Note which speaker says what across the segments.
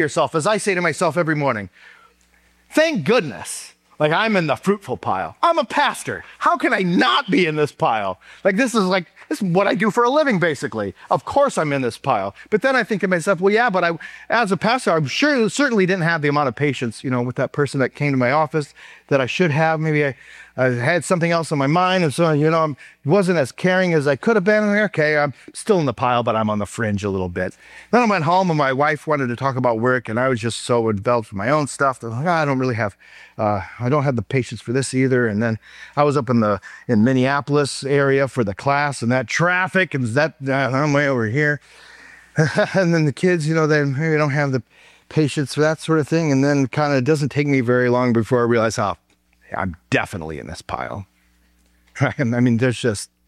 Speaker 1: yourself, as I say to myself every morning, thank goodness, like I'm in the fruitful pile. I'm a pastor. How can I not be in this pile? This is what I do for a living, basically. Of course I'm in this pile. But then I think to myself, well, yeah, but as a pastor, I'm sure certainly didn't have the amount of patience, with that person that came to my office that I should have. Maybe I had something else on my mind, and so, I wasn't as caring as I could have been. Okay, I'm still in the pile, but I'm on the fringe a little bit. Then I went home, and my wife wanted to talk about work, and I was just so enveloped in my own stuff that I don't really have, I don't have the patience for this either. And then I was up in Minneapolis area for the class, and that traffic, and I'm way over here. And then the kids, they maybe don't have the patience for that sort of thing. And then kind of it doesn't take me very long before I realize, I'm definitely in this pile. Right? I mean, this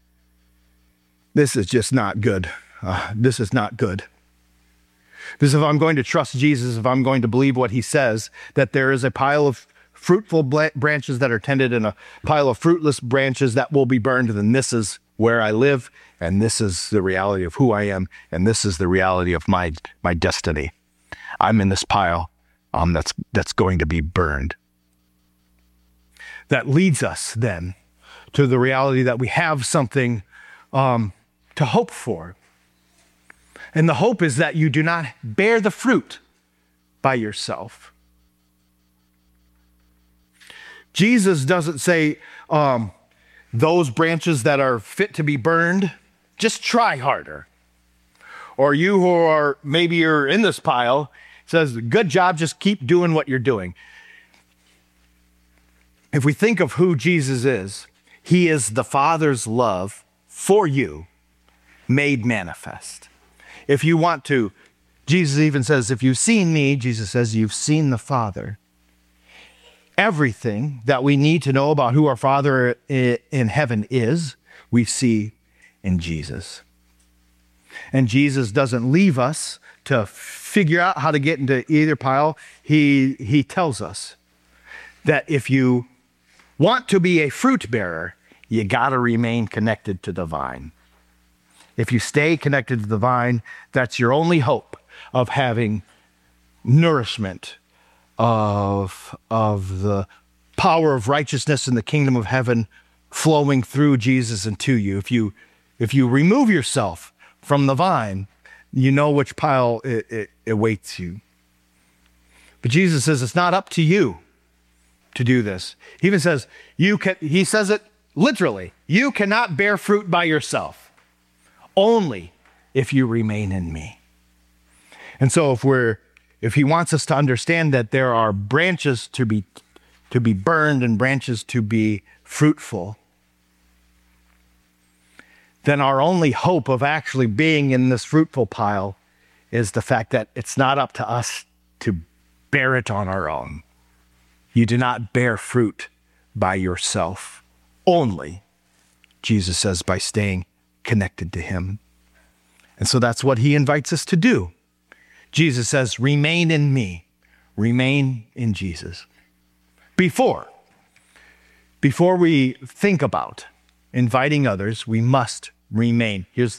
Speaker 1: is just not good. This is not good. Because if I'm going to trust Jesus, if I'm going to believe what he says, that there is a pile of fruitful branches that are tended and a pile of fruitless branches that will be burned, then this is where I live, and this is the reality of who I am, and this is the reality of my destiny. I'm in this pile that's going to be burned. That leads us then to the reality that we have something to hope for. And the hope is that you do not bear the fruit by yourself. Jesus doesn't say those branches that are fit to be burned, just try harder. Or you who are, maybe you're in this pile, says, good job, just keep doing what you're doing. If we think of who Jesus is, he is the Father's love for you made manifest. If you want to, Jesus even says, if you've seen me, Jesus says, you've seen the Father. Everything that we need to know about who our Father in heaven is, we see in Jesus. And Jesus doesn't leave us to figure out how to get into either pile. He tells us that if you want to be a fruit bearer, you got to remain connected to the vine. If you stay connected to the vine, that's your only hope of having nourishment of the power of righteousness in the kingdom of heaven flowing through Jesus and to you. If you remove yourself from the vine, you know which pile it awaits you. But Jesus says it's not up to you to do this. He even says, he says it literally, you cannot bear fruit by yourself, only if you remain in me. And so if he wants us to understand that there are branches to be burned and branches to be fruitful, then our only hope of actually being in this fruitful pile is the fact that it's not up to us to bear it on our own. You do not bear fruit by yourself, only, Jesus says, by staying connected to him. And so that's what he invites us to do. Jesus says, remain in me, remain in Jesus. Before we think about inviting others, we must remain. Here's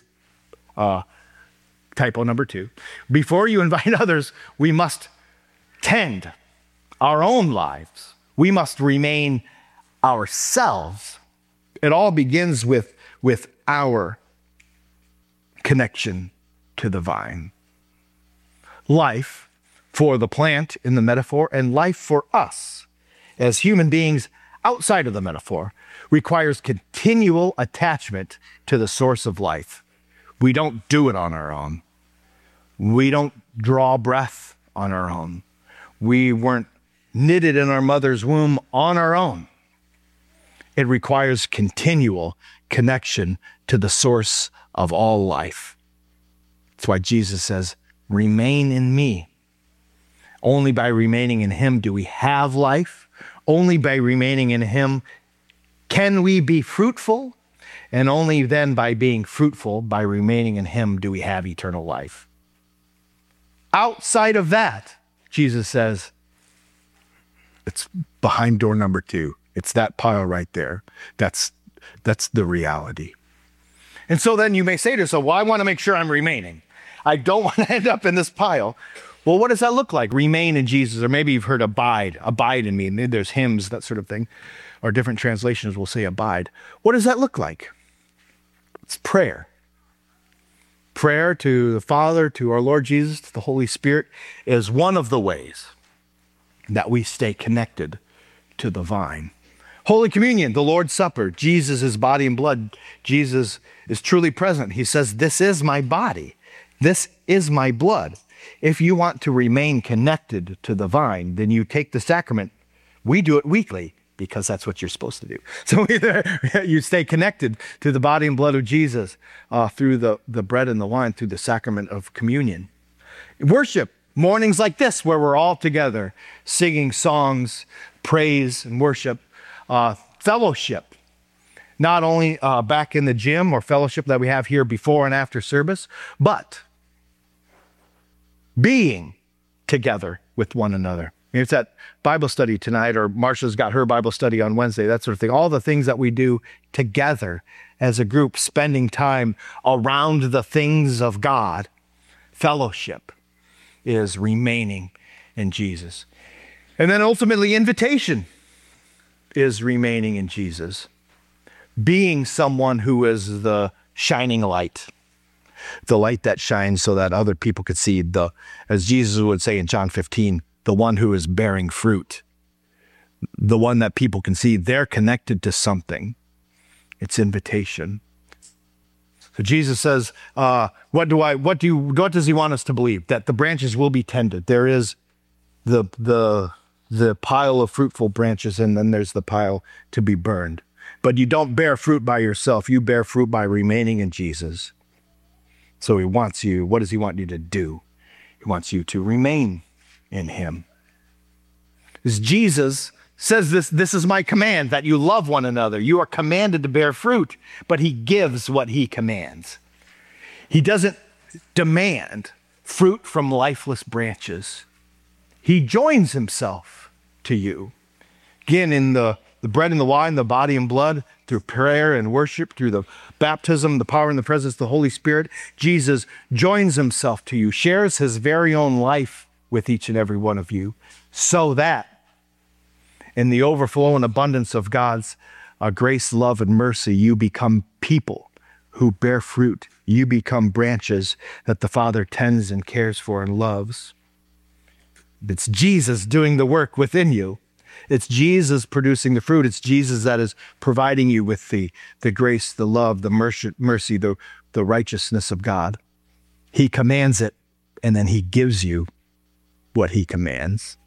Speaker 1: typo number 2. Before you invite others, we must tend our own lives. We must remain ourselves. It all begins with our connection to the vine. Life for the plant in the metaphor and life for us as human beings outside of the metaphor requires continual attachment to the source of life. We don't do it on our own. We don't draw breath on our own. We weren't knitted in our mother's womb on our own. It requires continual connection to the source of all life. That's why Jesus says, remain in me. Only by remaining in him do we have life. Only by remaining in him can we be fruitful. And only then by being fruitful, by remaining in him, do we have eternal life. Outside of that, Jesus says, it's behind door number 2. It's that pile right there. That's the reality. And so then you may say to yourself, well, I want to make sure I'm remaining. I don't want to end up in this pile. Well, what does that look like? Remain in Jesus, or maybe you've heard abide in me. And there's hymns, that sort of thing, or different translations will say abide. What does that look like? It's prayer. Prayer to the Father, to our Lord Jesus, to the Holy Spirit is one of the ways that we stay connected to the vine. Holy Communion, the Lord's Supper, Jesus' body and blood. Jesus is truly present. He says, this is my body. This is my blood. If you want to remain connected to the vine, then you take the sacrament. We do it weekly because that's what you're supposed to do. So either you stay connected to the body and blood of Jesus through the bread and the wine, through the sacrament of communion. Worship, mornings like this where we're all together singing songs, praise and worship. Fellowship, not only back in the gym or fellowship that we have here before and after service, but being together with one another. It's that Bible study tonight, or Marsha's got her Bible study on Wednesday, that sort of thing. All the things that we do together as a group, spending time around the things of God. Fellowship is remaining in Jesus. And then ultimately, invitation is remaining in Jesus. Being someone who is the shining light. The light that shines so that other people could see, as Jesus would say in John 15, the one who is bearing fruit. The one that people can see, they're connected to something. It's invitation. So Jesus says, what does he want us to believe? That the branches will be tended. There is the pile of fruitful branches, and then there's the pile to be burned. But you don't bear fruit by yourself. You bear fruit by remaining in Jesus. So he wants you, what does he want you to do? He wants you to remain in him. As Jesus says this is my command, that you love one another. You are commanded to bear fruit, but he gives what he commands. He doesn't demand fruit from lifeless branches. He joins himself to you. Again, in the bread and the wine, the body and blood, through prayer and worship, through the baptism, the power and the presence of the Holy Spirit, Jesus joins himself to you, shares his very own life with each and every one of you, so that in the overflow and abundance of God's grace, love, and mercy, you become people who bear fruit. You become branches that the Father tends and cares for and loves. It's Jesus doing the work within you. It's Jesus producing the fruit. It's Jesus that is providing you with the grace, the love, the mercy, the righteousness of God. He commands it, and then he gives you what he commands.